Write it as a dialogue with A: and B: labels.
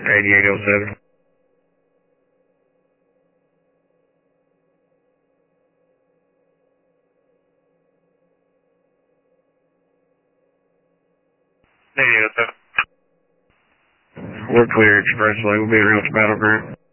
A: 8807. We're clear expressway. We'll be around the Battle Ground.